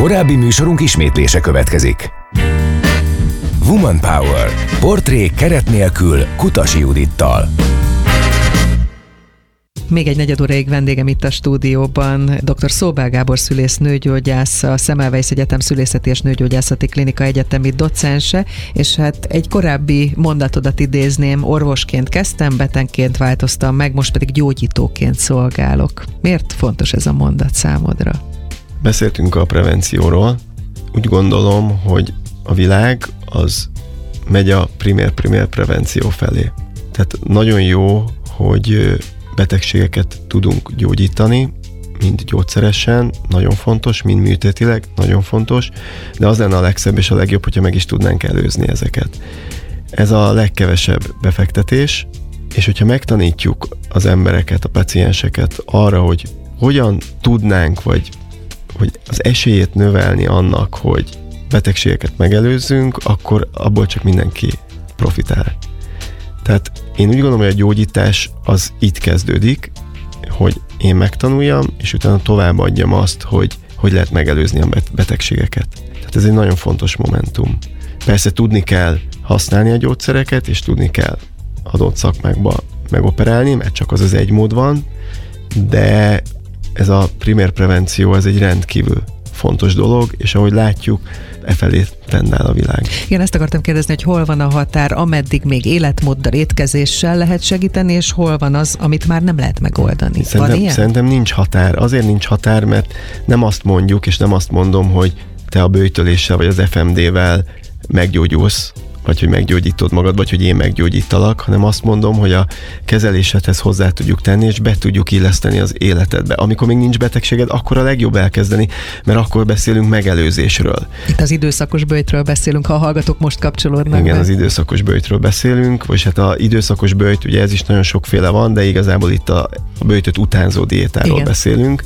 Korábbi műsorunk ismétlése következik. Woman Power. Portré keret nélkül Kutasi Judittal. Még egy negyed óráig vendégem itt a stúdióban dr. Szóbel Gábor szülész nőgyógyász, a Semmelweis Egyetem Szülészeti és Nőgyógyászati Klinika egyetemi docense, és hát egy korábbi mondatodat idézném, orvosként kezdtem, betegként változtam meg, most pedig gyógyítóként szolgálok. Miért fontos ez a mondat számodra? Beszéltünk a prevencióról. Úgy gondolom, hogy a világ az megy a primér prevenció felé. Tehát nagyon jó, hogy betegségeket tudunk gyógyítani, mind gyógyszeresen, nagyon fontos, mind műtétileg, nagyon fontos, de az lenne a legszebb és a legjobb, hogyha meg is tudnánk előzni ezeket. Ez a legkevesebb befektetés, és hogyha megtanítjuk az embereket, a pacienseket arra, hogy hogyan tudnánk, vagy hogy az esélyét növelni annak, hogy betegségeket megelőzzünk, akkor abból csak mindenki profitál. Tehát én úgy gondolom, hogy a gyógyítás az itt kezdődik, hogy én megtanuljam, és utána továbbadjam azt, hogy lehet megelőzni a betegségeket. Tehát ez egy nagyon fontos momentum. Persze tudni kell használni a gyógyszereket, és tudni kell adott szakmákba megoperálni, mert csak az egy mód van, de ez a primér prevenció, ez egy rendkívül fontos dolog, és ahogy látjuk, efelé tendál a világ. Igen, ezt akartam kérdezni, hogy hol van a határ, ameddig még életmóddal, étkezéssel lehet segíteni, és hol van az, amit már nem lehet megoldani. Szerintem nincs határ. Azért nincs határ, mert nem azt mondjuk, és nem azt mondom, hogy te a böjtöléssel, vagy az FMD-vel meggyógyulsz, vagy hogy meggyógyítod magad, vagy hogy én meggyógyítalak, hanem azt mondom, hogy a kezelésedhez hozzá tudjuk tenni, és be tudjuk illeszteni az életedbe. Amikor még nincs betegséged, akkor a legjobb elkezdeni, mert akkor beszélünk megelőzésről. Itt az időszakos böjtről beszélünk, ha a hallgatók most kapcsolódnak. Igen, az időszakos böjtről beszélünk, vagy hát az időszakos böjt, ugye ez is nagyon sokféle van, de igazából itt a böjtöt utánzó diétáról beszélünk,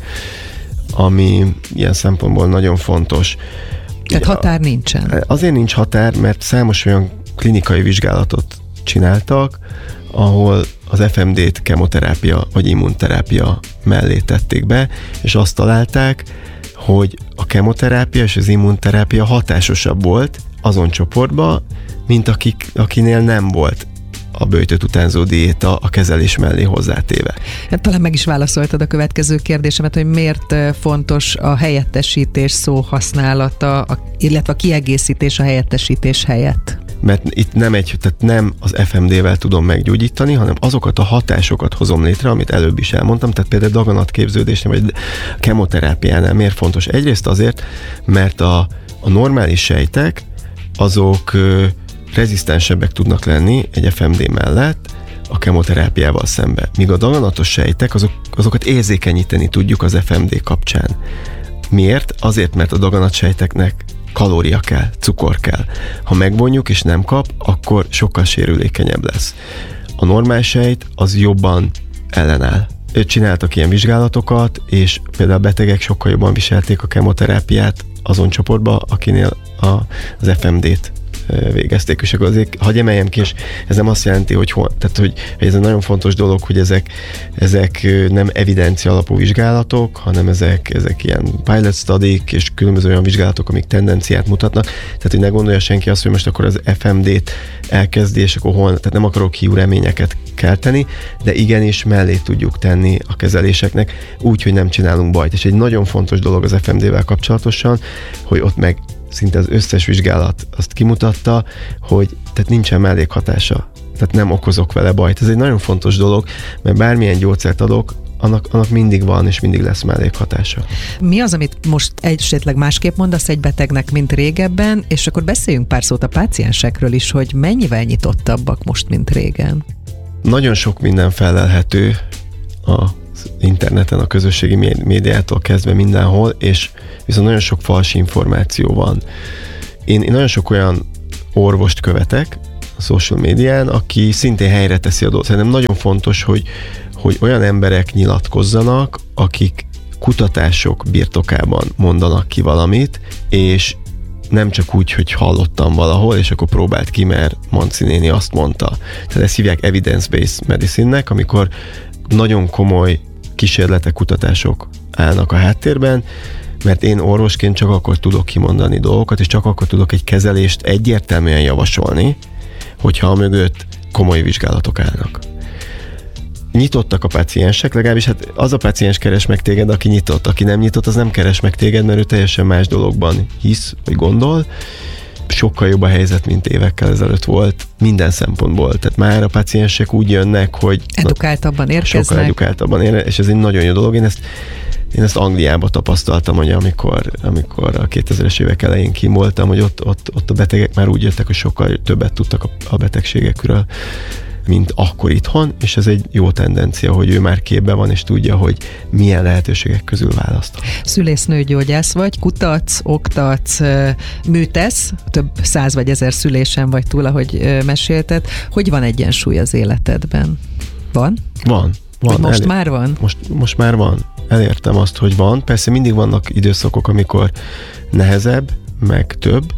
ami ilyen szempontból nagyon fontos. Tehát határ nincsen. Azért nincs határ, mert számos olyan klinikai vizsgálatot csináltak, ahol az FMD-t kemoterápia vagy immunterápia mellé tették be, és azt találták, hogy a kemoterápia és az immunterápia hatásosabb volt azon csoportban, mint akinél nem volt a böjtöt utánzó diéta a kezelés mellé hozzátéve. Hát talán meg is válaszoltad a következő kérdésemet, hogy miért fontos a helyettesítés szó használata, illetve a kiegészítés a helyettesítés helyett. Mert itt nem az FMD-vel tudom meggyógyítani, hanem azokat a hatásokat hozom létre, amit előbb is elmondtam, tehát például daganatképződésnél vagy kemoterápiánál miért fontos? Egyrészt azért, mert a normális sejtek azok rezisztensebbek tudnak lenni egy FMD mellett a kemoterápiával szemben. Míg a daganatos sejtek, azokat érzékenyíteni tudjuk az FMD kapcsán. Miért? Azért, mert a daganatsejteknek kalória kell, cukor kell. Ha megvonjuk és nem kap, akkor sokkal sérülékenyebb lesz. A normál sejt az jobban ellenáll. Csináltak ilyen vizsgálatokat, és például a betegek sokkal jobban viselték a kemoterápiát azon csoportba, akinél az FMD-t végezték, és akkor azért hagyj emeljem ki, és ez nem azt jelenti, hogy ez egy nagyon fontos dolog, hogy ezek nem evidencia alapú vizsgálatok, hanem ezek ilyen pilot study-k, és különböző olyan vizsgálatok, amik tendenciát mutatnak, tehát hogy ne gondolja senki azt, hogy most akkor az FMD-t elkezdi, és akkor tehát nem akarok hiú reményeket kelteni, de igenis mellé tudjuk tenni a kezeléseknek, úgy, hogy nem csinálunk bajt. És egy nagyon fontos dolog az FMD-vel kapcsolatosan, hogy ott meg szinte az összes vizsgálat azt kimutatta, hogy tehát nincsen mellékhatása. Tehát nem okozok vele bajt. Ez egy nagyon fontos dolog, mert bármilyen gyógyszert adok, annak mindig van, és mindig lesz mellékhatása. Mi az, amit most esetleg másképp mondasz egy betegnek, mint régebben, és akkor beszéljünk pár szót a páciensekről is, hogy mennyivel nyitottabbak most, mint régen? Nagyon sok minden felelhető az interneten, a közösségi médiától kezdve mindenhol, és viszont nagyon sok fals információ van. Én nagyon sok olyan orvost követek a social médián, aki szintén helyre teszi a dolgot. Szerintem nagyon fontos, hogy olyan emberek nyilatkozzanak, akik kutatások birtokában mondanak ki valamit, és nem csak úgy, hogy hallottam valahol, és akkor próbált ki, mert Manci néni azt mondta. Tehát ezt hívják evidence-based medicine-nek, amikor nagyon komoly kísérletek, kutatások állnak a háttérben, mert én orvosként csak akkor tudok kimondani dolgokat, és csak akkor tudok egy kezelést egyértelműen javasolni, hogyha mögött komoly vizsgálatok állnak. Nyitottak a páciensek, legalábbis hát az a páciens keres meg téged, aki nyitott. Aki nem nyitott, az nem keres meg téged, mert ő teljesen más dologban hisz, vagy gondol. Sokkal jobb a helyzet, mint évekkel ezelőtt volt, minden szempontból. Tehát már a páciensek úgy jönnek, hogy edukáltabban érkeznek. Sokkal edukáltabban és ez egy nagyon jó dolog. Én ezt Angliában tapasztaltam, hogy amikor a 2000-es évek elején kim voltam, hogy ott a betegek már úgy jöttek, hogy sokkal többet tudtak a betegségekről, mint akkor itthon, és ez egy jó tendencia, hogy ő már képben van, és tudja, hogy milyen lehetőségek közül választhat. Szülésznőgyógyász vagy, kutatsz, oktatsz, műtesz, több 100 vagy 1000 szülésen vagy túl, ahogy mesélted. Hogy van egyensúly az életedben? Van? Van. Most már van? Most már van. Elértem azt, hogy van. Persze mindig vannak időszakok, amikor nehezebb, meg több,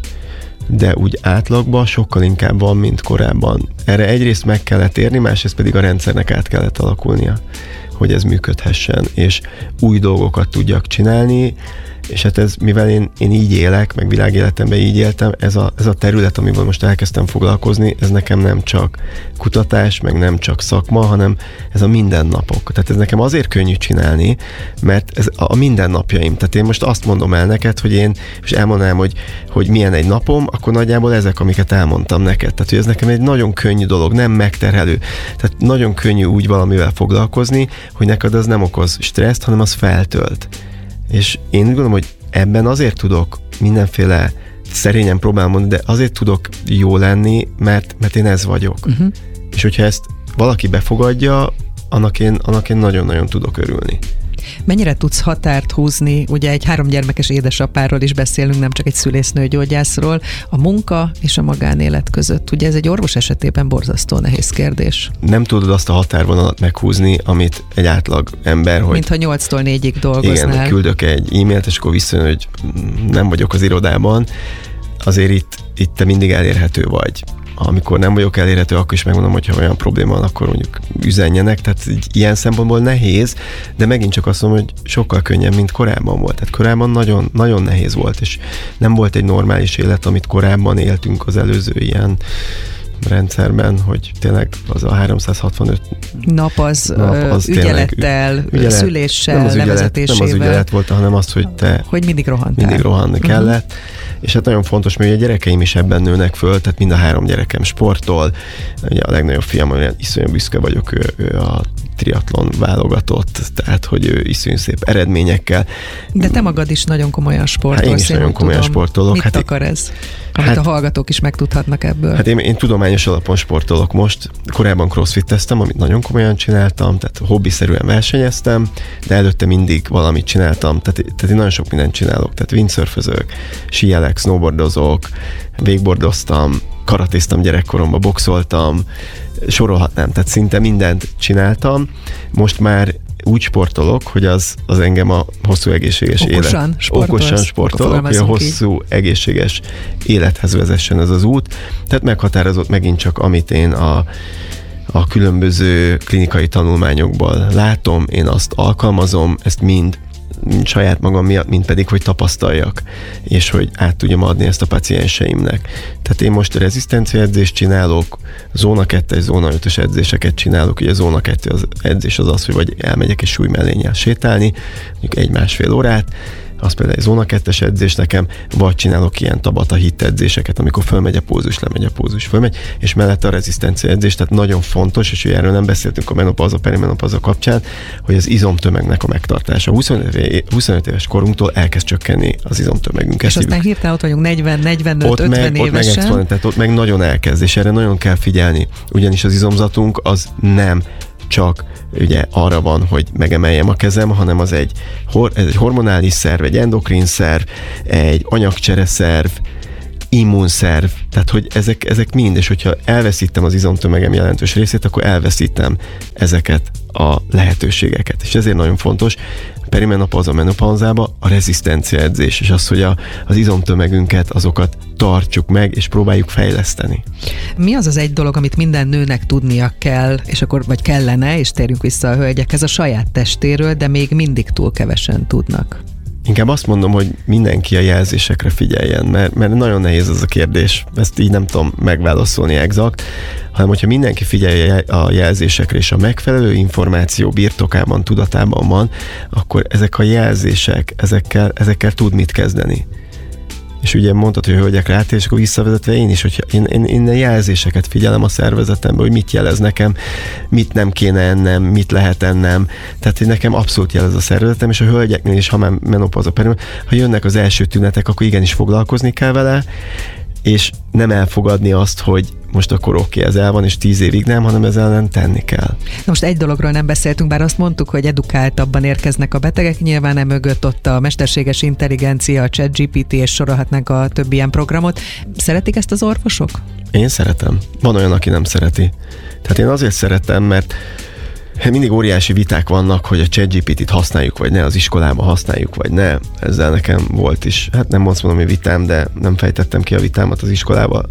de úgy átlagban sokkal inkább van, mint korábban. Erre egyrészt meg kellett érni, másrészt pedig a rendszernek át kellett alakulnia, hogy ez működhessen, és új dolgokat tudjak csinálni, és hát ez, mivel én így élek, meg világéletemben így éltem, ez a terület, amivel most elkezdtem foglalkozni, ez nekem nem csak kutatás, meg nem csak szakma, hanem ez a mindennapok. Tehát ez nekem azért könnyű csinálni, mert ez a mindennapjaim. Tehát én most azt mondom el neked, hogy én, és elmondanám, hogy milyen egy napom, akkor nagyjából ezek, amiket elmondtam neked. Tehát, hogy ez nekem egy nagyon könnyű dolog, nem megterhelő. Tehát nagyon könnyű úgy valamivel foglalkozni, hogy neked az nem okoz stresszt, hanem az feltölt. És én úgy gondolom, hogy ebben azért tudok mindenféle szerényen próbálom mondani, de azért tudok jó lenni, mert én ez vagyok. Uh-huh. És hogyha ezt valaki befogadja, annak én nagyon-nagyon tudok örülni. Mennyire tudsz határt húzni, ugye egy 3 gyermekes édesapáról is beszélünk, nem csak egy szülésznőgyógyászról, a munka és a magánélet között. Ugye ez egy orvos esetében borzasztó nehéz kérdés. Nem tudod azt a határvonalat meghúzni, amit egy átlag ember, hogy... Mintha 8-tól 4-ig dolgoznál. Igen, küldök egy e-mailt, és akkor visszajön, hogy nem vagyok az irodában. Azért itt te mindig elérhető vagy. Amikor nem vagyok elérhető, akkor is megmondom, hogyha olyan probléma van, akkor mondjuk üzenjenek, tehát ilyen szempontból nehéz, de megint csak azt mondom, hogy sokkal könnyebb, mint korábban volt. Tehát korábban nagyon, nagyon nehéz volt, és nem volt egy normális élet, amit korábban éltünk az előző ilyen rendszerben, hogy tényleg az a 365 nap az ügyelettel, szüléssel, levezetésével. Nem az ügyelet volt, hanem az, hogy te hogy mindig rohantál. Mindig rohanni kellett. És hát nagyon fontos, mert a gyerekeim is ebben nőnek föl, tehát mind a 3 gyerekem sportol. Ugye a legnagyobb fiam, olyan iszonyú büszke vagyok, ő a triatlon válogatott, tehát hogy ő iszonyú szép eredményekkel. De te magad is nagyon komolyan sportolsz. Hát én is nagyon komolyan sportolok. Mit akar ez? Amit a hallgatók is megtudhatnak ebből. Hát én tudományos alapon sportolok most. Korábban crossfiteztem, amit nagyon komolyan csináltam, tehát hobbiszerűen versenyeztem, de előtte mindig valamit csináltam. Tehát én nagyon sok mindent csinálok. Tehát windsurfözök, síelek, snowboardozok, wakeboardoztam, karatéztam gyerekkoromban, boxoltam, sorolhatnám, tehát szinte mindent csináltam. Most már úgy sportolok, hogy az engem a hosszú egészséges okosan sportolok, hogy a hosszú egészséges élethez vezessen ez az út. Tehát meghatározott megint csak, amit én a különböző klinikai tanulmányokból látom, én azt alkalmazom, ezt mind saját magam miatt, mint pedig, hogy tapasztaljak, és hogy át tudjam adni ezt a pacienseimnek. Tehát én most rezisztenciaedzést csinálok, zóna 2-es, zóna 5-ös edzéseket csinálok, ugye a zóna 2 az edzés az, hogy vagy elmegyek egy súlymellénnyel sétálni, mondjuk 1-1,5 órát, az például egy zóna 2-es edzés nekem, vagy csinálok ilyen Tabata HIIT edzéseket, amikor fölmegy a pózus, lemegy a pózus, fölmegy, és mellette a rezisztencia edzés, tehát nagyon fontos, és erről nem beszéltünk a menopauza, perimenopauza kapcsán, hogy az izomtömegnek a megtartása. 25 éves korunktól elkezd csökkenni az izomtömegünk. És aztán hirtelen ott vagyunk 40, 45, 50 évesen. Tehát ott meg nagyon elkezd, és erre nagyon kell figyelni, ugyanis az izomzatunk az nem csak ugye arra van, hogy megemeljem a kezem, hanem az egy hormonális szerv, egy endokrin szerv, egy anyagcsereszerv, immunszerv, tehát hogy ezek mind, és hogyha elveszítem az izomtömegem jelentős részét, akkor elveszítem ezeket a lehetőségeket. És ezért nagyon fontos perimenopauza, menopauzába a rezisztencia edzés, és az, hogy az izomtömegünket, azokat tartsuk meg, és próbáljuk fejleszteni. Mi az egy dolog, amit minden nőnek tudnia kell, és akkor vagy kellene, és térjünk vissza a hölgyekhez, a saját testéről, de még mindig túl kevesen tudnak? Inkább azt mondom, hogy mindenki a jelzésekre figyeljen, mert nagyon nehéz ez a kérdés. Ezt így nem tudom megválaszolni exakt, hanem hogyha mindenki figyelje a jelzésekre, és a megfelelő információ birtokában, tudatában van, akkor ezek a jelzések, ezekkel tud mit kezdeni. És ugye mondtad, hogy a hölgyek rátér, és akkor visszavezetve én is, hogy én a jelzéseket figyelem a szervezetemben, hogy mit jelez nekem, mit nem kéne ennem, mit lehet ennem. Tehát nekem abszolút jelez a szervezetem, és a hölgyeknél is, ha már menopauza perül, ha jönnek az első tünetek, akkor igenis foglalkozni kell vele, és nem elfogadni azt, hogy most akkor oké, ez el van, és 10 évig nem, hanem ezzel ellen tenni kell. Na most egy dologról nem beszéltünk, bár azt mondtuk, hogy edukáltabban érkeznek a betegek, nyilván emögött ott a mesterséges intelligencia, a ChatGPT, és sorolhatnánk a több ilyen programot. Szeretik ezt az orvosok? Én szeretem. Van olyan, aki nem szereti. Tehát én azért szeretem, mert mindig óriási viták vannak, hogy a ChatGPT-t használjuk, vagy ne, az iskolában használjuk, vagy ne. Ezzel nekem volt is, hát nem azt mondom, hogy vitám, de nem fejtettem ki a vitámat az iskolában.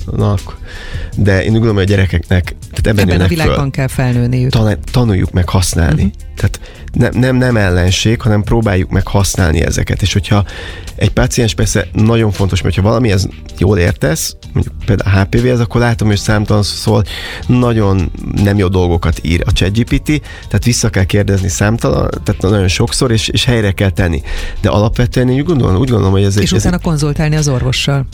De én úgy gondolom, hogy a gyerekeknek ebben a világban kell felnőniük. Tanuljuk meg használni. Tehát nem ellenség, hanem próbáljuk meg használni ezeket. És hogyha egy páciens persze nagyon fontos, mert ha valamihez jól értesz, mondjuk például a HPV-hez, akkor látom, hogy számtalan szól, nagyon nem jó dolgokat ír a ChatGPT, tehát vissza kell kérdezni számtalan, tehát nagyon sokszor, és helyre kell tenni. De alapvetően én úgy gondolom, hogy ez... És utána konzultálni az orvossal.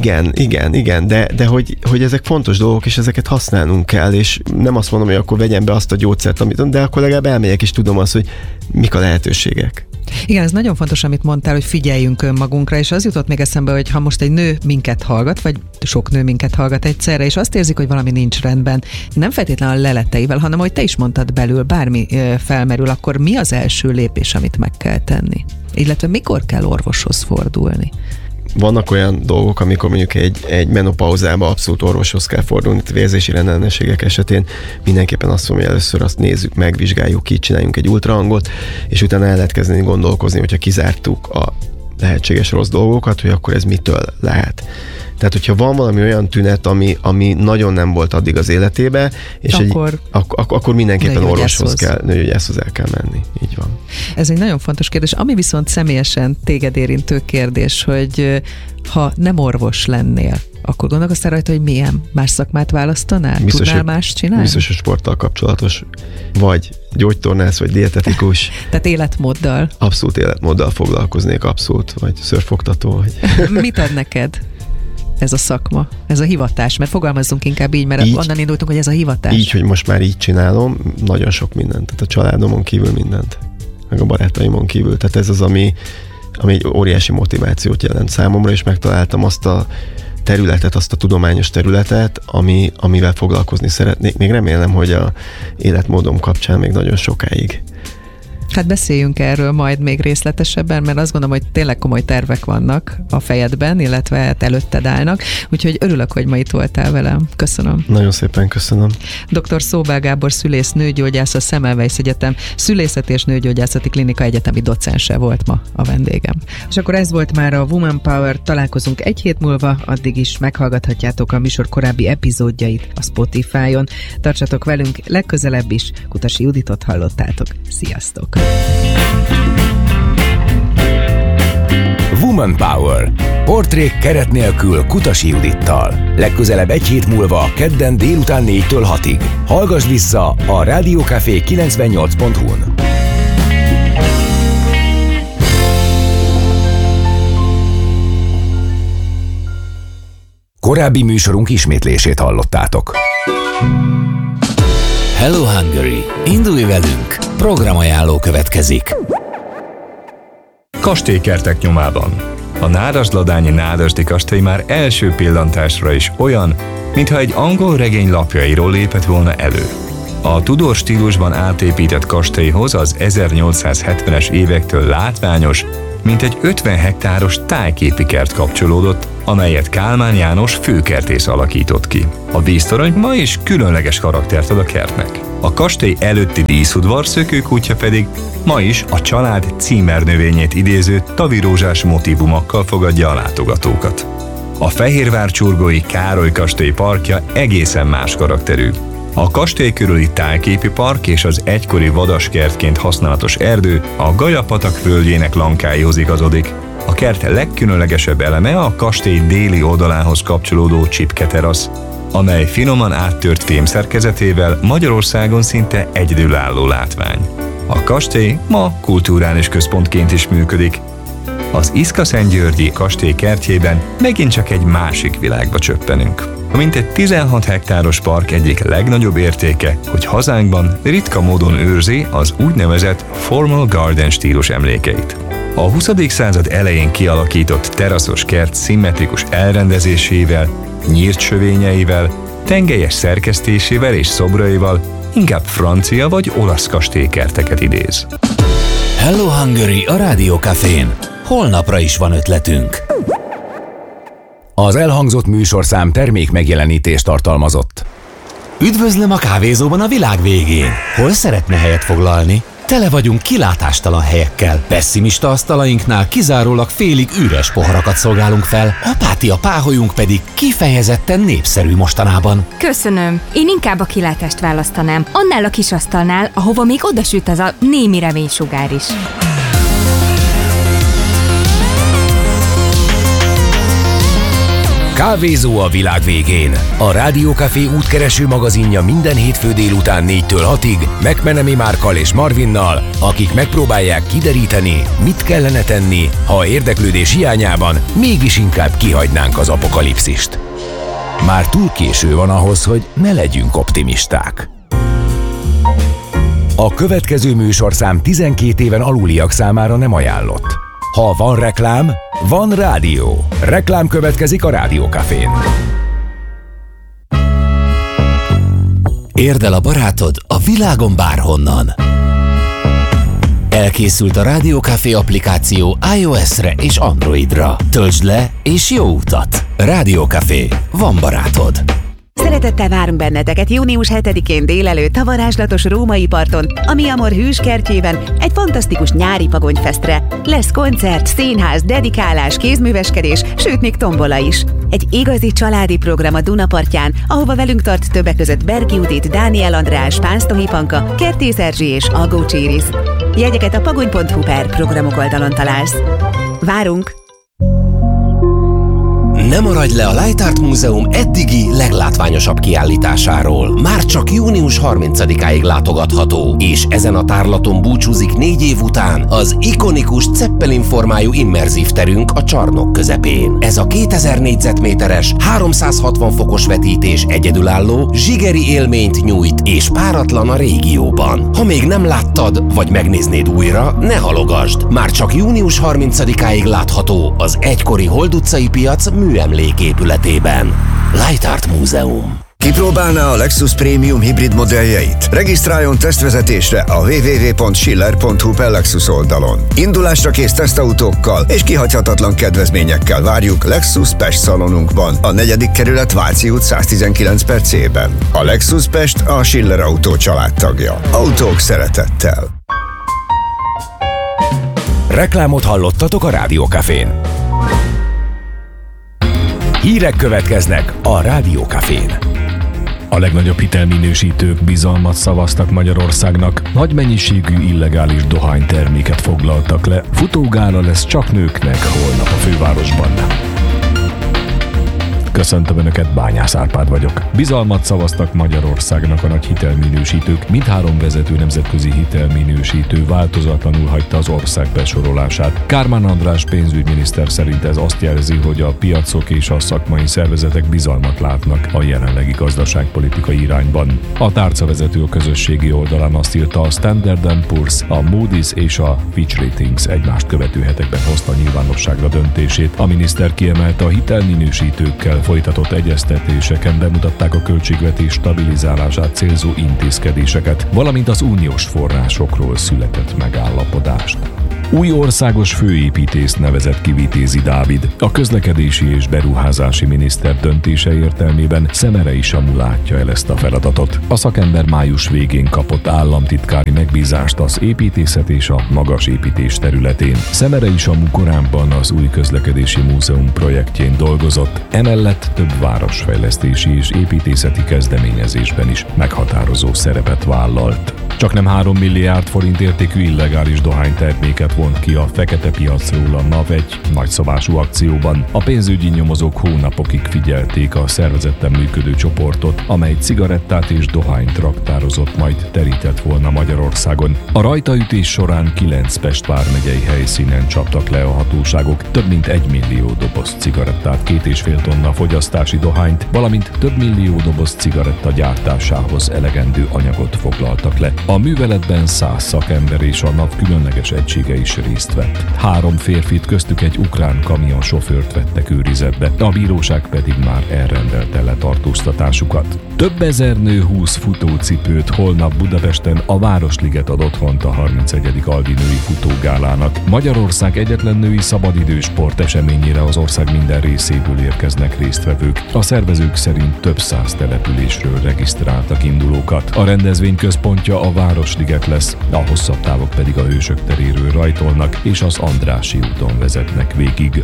Igen, de hogy ezek fontos dolgok, és ezeket használnunk kell, és nem azt mondom, hogy akkor vegyem be azt a gyógyszert, amit, de akkor legalább elmegyek, és tudom azt, hogy mik a lehetőségek. Igen, ez nagyon fontos, amit mondtál, hogy figyeljünk önmagunkra, és az jutott még eszembe, hogy ha most egy nő minket hallgat, vagy sok nő minket hallgat egyszerre, és azt érzik, hogy valami nincs rendben, nem feltétlenül a leleteivel, hanem hogy te is mondtad belül, bármi felmerül, akkor mi az első lépés, amit meg kell tenni? Illetve mikor kell orvoshoz fordulni? Vannak olyan dolgok, amikor mondjuk egy menopauzában abszolút orvoshoz kell fordulni, vérzési rendellenességek esetén mindenképpen azt mondom, hogy először azt nézzük, megvizsgáljuk ki, csináljunk egy ultrahangot, és utána el lehet kezdeni gondolkozni, hogyha kizártuk a lehetséges rossz dolgokat, hogy akkor ez mitől lehet. Tehát, hogyha van valami olyan tünet, ami nagyon nem volt addig az életébe, és akkor mindenképpen orvoshoz kell, nőgyógyászhoz el kell menni. Így van. Ez egy nagyon fontos kérdés. Ami viszont személyesen téged érintő kérdés, hogy ha nem orvos lennél, akkor gondolkoztál rajta, hogy milyen más szakmát választanál? Tudnál más csinálni? Biztos, hogy sporttal kapcsolatos. Vagy gyógytornász, vagy dietetikus. Tehát életmóddal. Abszolút életmóddal foglalkoznék, abszolút. Vagy szörfoktató. Vagy... Mit ad neked ez a szakma, ez a hivatás? Mert fogalmazzunk inkább így, mert onnan indultunk, hogy ez a hivatás. Így, hogy most már így csinálom, nagyon sok mindent. Tehát a családomon kívül mindent. Meg a barátaimon kívül. Tehát ez az, ami egy óriási motivációt jelent számomra, és megtaláltam azt a területet, azt a tudományos területet, amivel foglalkozni szeretnék. Még remélem, hogy a életmódom kapcsán még nagyon sokáig. Hát beszéljünk erről majd még részletesebben, mert azt gondolom, hogy tényleg komoly tervek vannak a fejedben, illetve hát előtted állnak, úgyhogy örülök, hogy ma itt voltál velem. Köszönöm. Nagyon szépen köszönöm. Dr. Szóbel Gábor szülész, nőgyógyász, a Semmelweis Egyetem Szülészeti és Nőgyógyászati Klinika egyetemi docense volt ma a vendégem. És akkor ez volt már a Woman Power, találkozunk egy hét múlva, addig is meghallgathatjátok a műsor korábbi epizódjait a Spotify-on. Tartsatok velünk, legközelebb is Kutasi Juditot hallottátok. Sziasztok! Woman Power. Portrék keret nélkül Kutasi Judittal. Legközelebb egy hét múlva, kedden délután 4-től 6-ig. Hallgass vissza a Rádió Café 98.hu-n. Korábbi műsorunk ismétlését hallottátok. Hello Hungary! Indulj velünk! Programajánló következik. Kastélykertek nyomában. A Nádasdladányi Nádasdi kastély már első pillantásra is olyan, mintha egy angol regény lapjairól lépett volna elő. A Tudor stílusban átépített kastélyhoz az 1870-es évektől látványos, mintegy 50 hektáros tájképi kert kapcsolódott, amelyet Kálmán János főkertész alakított ki. A víztorony ma is különleges karaktert ad a kertnek. A kastély előtti díszudvar szökőkútja pedig ma is a család címernövényét idéző tavirózsás motívumokkal fogadja a látogatókat. A Fehérvár csurgói Károly kastély parkja egészen más karakterű. A kastély körüli tájképi park és az egykori vadaskertként használatos erdő a Gaja-patak völgyének lankáihoz igazodik. A kert legkülönlegesebb eleme a kastély déli oldalához kapcsolódó csipketerasz, amely finoman áttört fémszerkezetével Magyarországon szinte egyedülálló látvány. A kastély ma kulturális központként is működik. Az Iszka-Szentgyörgyi kastély kertjében megint csak egy másik világba csöppenünk. A mintegy 16 hektáros park egyik legnagyobb értéke, hogy hazánkban ritka módon őrzi az úgynevezett formal garden stílus emlékeit. A 20. század elején kialakított teraszos kert szimmetrikus elrendezésével, nyírt sövényeivel, tengelyes szerkesztésével és szobraival inkább francia vagy olasz kastélykerteket idéz. Hello Hungary a Rádió Cafén. Holnapra is van ötletünk. Az elhangzott műsorszám termék megjelenítést tartalmazott. Üdvözlöm a kávézóban a világ végén. Hol szeretne helyet foglalni? Tele vagyunk kilátástalan helyekkel. Pessimista asztalainknál kizárólag félig üres poharakat szolgálunk fel, apátia páholyunk pedig kifejezetten népszerű mostanában. Köszönöm. Én inkább a kilátást választanám. Annál a kis asztalnál, ahova még odasüt az a némi reménysugár is. Kávézó a világ végén. A Rádió Café útkereső magazinja minden hétfő délután 4-től 6-ig McMenemy Márkkal és Marvinnal, akik megpróbálják kideríteni, mit kellene tenni, ha érdeklődés hiányában mégis inkább kihagynánk az apokalipszist. Már túl késő van ahhoz, hogy ne legyünk optimisták. A következő műsorszám 12 éven aluliak számára nem ajánlott. Ha van reklám, van rádió. Reklám következik a Rádió Cafén. Érd el a barátod a világon bárhonnan. Elkészült a Rádió Café applikáció iOS-re és Androidra. Töltsd le és jó utat! Rádió Café. Van barátod. Szeretettel várunk benneteket június 7-én délelőtt a varázslatos római parton, a Mi Amor hűs kertjében egy fantasztikus nyári pagonyfesztre. Lesz koncert, színház, dedikálás, kézműveskedés, sőt még tombola is. Egy igazi családi program a Dunapartján, ahova velünk tart többek között Bergi Judit, Dániel András, Pánsztohi Panka, Kertész Erzsi és Algó Cséris. Jegyeket a pagony.hu/programok oldalon találsz. Várunk! Ne maradj le a Light Art Múzeum eddigi leglátványosabb kiállításáról. Már csak június 30-áig látogatható, és ezen a tárlaton búcsúzik 4 év után az ikonikus Zeppelin formájú immerzív terünk a csarnok közepén. Ez a 2000 négyzetméteres, 360 fokos vetítés egyedülálló, zsigeri élményt nyújt és páratlan a régióban. Ha még nem láttad, vagy megnéznéd újra, ne halogasd! Már csak június 30-áig látható az egykori Hold utcai piac műemléképületében. Light Art Múzeum. Kipróbálná a Lexus Premium hibrid modelljeit? Regisztráljon tesztvezetésre a www.schiller.hu/Lexus oldalon. Indulásra kész tesztautókkal és kihagyhatatlan kedvezményekkel várjuk Lexus Pest szalonunkban, a 4. kerület Váci út 119/C-ben. A Lexus Pest a Schiller Autó családtagja. Autók szeretettel. Reklámot hallottatok a Rádió Cafén. Hírek következnek a Rádió Cafén. A legnagyobb hitelminősítők bizalmat szavaztak Magyarországnak, nagy mennyiségű illegális dohányterméket foglaltak le, futógála lesz csak nőknek holnap a fővárosban. Köszöntöm Önöket, Bányász Árpád vagyok. Bizalmat szavaztak Magyarországnak a nagy hitelminősítők, mindhárom vezető nemzetközi hitelminősítő változatlanul hagyta az ország besorolását. Kármán András pénzügyminiszter szerint ez azt jelzi, hogy a piacok és a szakmai szervezetek bizalmat látnak a jelenlegi gazdaságpolitikai irányban. A tárcavezető a közösségi oldalán azt írta, a Standard & Poor's, a Moody's és a Fitch Ratings egymást követő hetekben hozta nyilvánosságra döntését. A miniszter kiemelte, a hitelminősítőkkel folytatott egyeztetéseken bemutatták a költségvetés stabilizálását célzó intézkedéseket, valamint az uniós forrásokról született megállapodást. Új országos főépítész nevezett ki Vitézi Dávid. A közlekedési és beruházási miniszter döntése értelmében Szemerei Samu látja el ezt a feladatot. A szakember május végén kapott államtitkári megbízást az építészet és a magas építés területén. Szemerei Samu korábban az új közlekedési múzeum projektjén dolgozott, emellett több városfejlesztési és építészeti kezdeményezésben is meghatározó szerepet vállalt. Csaknem 3 milliárd forint értékű illegális dohányterméket vont ki a fekete piacról a NAV egy nagyszabású akcióban. A pénzügyi nyomozók hónapokig figyelték a szervezetten működő csoportot, amely cigarettát és dohányt raktározott, majd terített volna Magyarországon. A rajtaütés során 9 Pest vármegyei helyszínen csaptak le a hatóságok több mint 1 millió doboz cigarettát, 2,5 tonna fogyasztási dohányt, valamint több millió doboz cigaretta gyártásához elegendő anyagot foglaltak le. A műveletben 100 szakember és a NAV különleges egysége is részt vett. 3 férfit, köztük egy ukrán kamionsofőrt vettek őrizetbe, a bíróság pedig már elrendelte letartóztatásukat. Több ezer nő 20 futócipőt holnap Budapesten a Városliget ad otthont a 31. Aldi női futógálának. Magyarország egyetlen női szabadidős sporteseményére az ország minden részéből érkeznek résztvevők. A szervezők szerint több 100 településről regisztráltak indulókat. A rendezvény központja a Városliget lesz, a hosszabb távok pedig a Hősök teréről rajtolnak és az Andrássy úton vezetnek végig.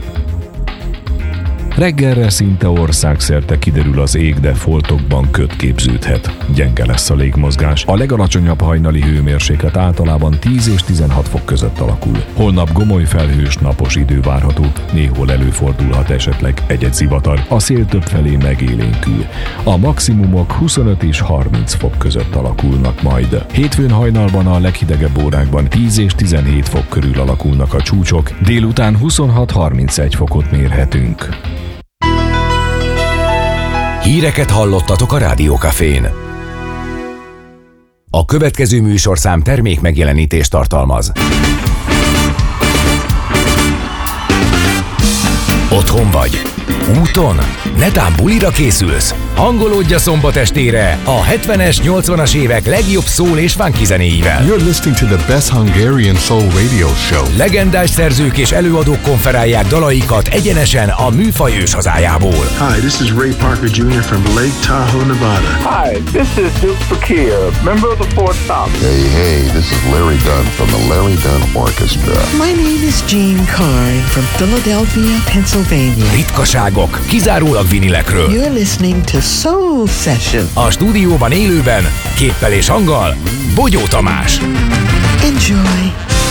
Reggelre szinte országszerte kiderül az ég, de foltokban köd képződhet. Gyenge lesz a légmozgás. A legalacsonyabb hajnali hőmérséklet általában 10 és 16 fok között alakul. Holnap gomoly felhős napos idő várható, néhol előfordulhat esetleg egy-egy zivatar. A szél többfelé megélénkül. A maximumok 25 és 30 fok között alakulnak majd. Hétfőn hajnalban a leghidegebb órákban 10 és 17 fok körül alakulnak a csúcsok, délután 26-31 fokot mérhetünk. Híreket hallottatok a Rádió Cafén. A következő műsorszám termék megjelenítést tartalmaz. Otthon vagy? Úton? Netán bulira készülsz? Hangolódj a szombat estére a 70-es, 80-as évek legjobb szól és funky zenéivel. You're listening to the best Hungarian soul radio show. Legendás szerzők és előadók konferálják dalaikat egyenesen a műfaj őshazájából. Hi, this is Ray Parker Jr. from Lake Tahoe, Nevada. Hi, this is Duke Fakir, member of the Four Tops. Hey, this is Larry Dunn from the Larry Dunn Orchestra. My name is Jean Carr from Philadelphia, Pennsylvania. Ritkaságok, kizárólag vinilekről. You're listening to Soul Session. A stúdióban élőben, képpel és hanggal, Bogyó Tamás. Enjoy.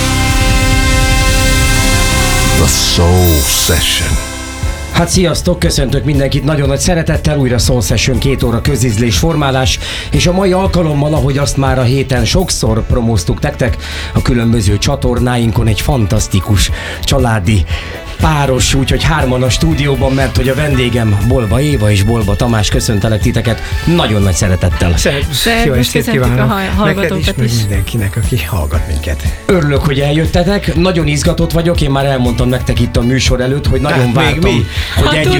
The Soul Session. Hát sziasztok, köszöntök mindenkit nagyon nagy szeretettel, újra Soul Session 2 óra közízlés, formálás, és a mai alkalommal, ahogy azt már a héten sokszor promóztuk nektek, a különböző csatornáinkon egy fantasztikus családi páros, úgyhogy 3-an a stúdióban, mert hogy a vendégem Bolba Éva és Bolba Tamás, köszöntelek titeket nagyon nagy szeretettel. Jó estét kívánok neked is, meg mindenkinek, aki hallgat minket. Örülök, hogy eljöttetek, nagyon izgatott vagyok, én már elmondtam nektek itt a műsor előtt, hogy nagyon vártam, hogy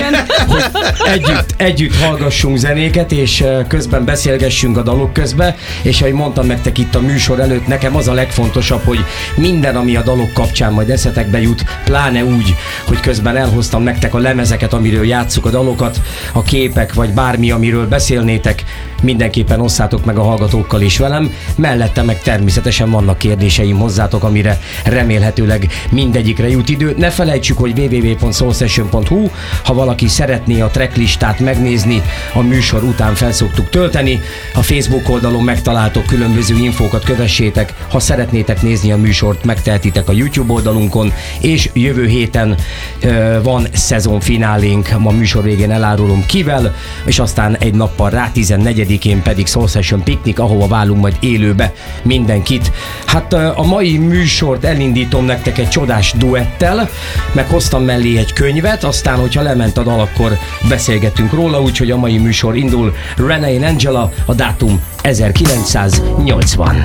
együtt hallgassunk zenéket, és közben beszélgessünk a dalok közben, és ahogy mondtam nektek itt a műsor előtt, nekem az a legfontosabb, hogy minden, ami a dalok kapcsán majd eszetekbe jut, pláne úgy, hogy közben elhoztam nektek a lemezeket, amiről játsszuk a dalokat, a képek, vagy bármi, amiről beszélnétek, mindenképpen osszátok meg a hallgatókkal is velem. Mellette meg természetesen vannak kérdéseim hozzátok, amire remélhetőleg mindegyikre jut idő. Ne felejtsük, hogy www.soulsession.hu, ha valaki szeretné a tracklistát megnézni, a műsor után fel szoktuk tölteni. A Facebook oldalon megtaláltok különböző infókat, kövessétek. Ha szeretnétek nézni a műsort, megtehetitek a YouTube oldalunkon, és jövő héten van szezonfinálénk, a műsor végén elárulom kivel, és aztán egy nappal rá 14-én pedig Soul Session Picnic, ahova válunk majd élőbe mindenkit. Hát a mai műsort elindítom nektek egy csodás duettel, meg hoztam mellé egy könyvet, aztán hogyha lement a dal, akkor beszélgetünk róla, úgyhogy a mai műsor indul. Renee and Angela, a dátum 1980.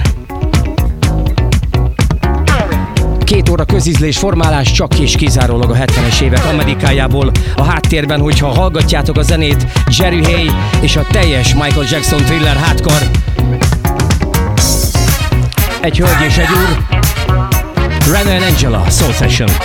2 óra közízlés, formálás csak és kizárólag a 70-es évek Amerikájából. A háttérben, hogyha hallgatjátok a zenét, Jerry Hay és a teljes Michael Jackson Thriller hardcore. Egy hölgy és egy úr. Rena and Angela, Soul Session.